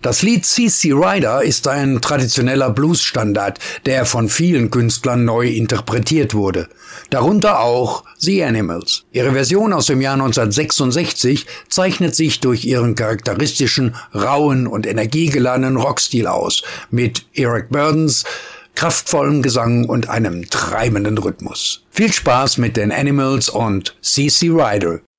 Das Lied CC Rider ist ein traditioneller Bluesstandard, der von vielen Künstlern neu interpretiert wurde. Darunter auch The Animals. Ihre Version aus dem Jahr 1966 zeichnet sich durch ihren charakteristischen, rauen und energiegeladenen Rockstil aus, mit Eric Burdens kraftvollem Gesang und einem treibenden Rhythmus. Viel Spaß mit den Animals und CC Rider.